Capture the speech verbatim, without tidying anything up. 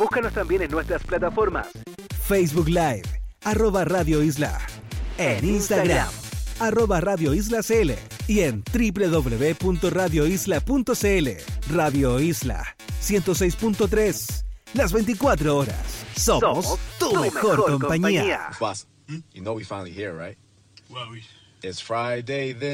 Búscanos también en nuestras plataformas. Facebook Live, arroba Radio Isla. En Instagram, arroba Radio Isla C L. Y en doble u doble u doble u punto radio isla punto c l. Radio Isla, ciento seis punto tres. Las veinticuatro horas. Somos, Somos tu, tu mejor, mejor compañía. compañía. Boss, you know we finally here, right? Well, we... It's Friday then.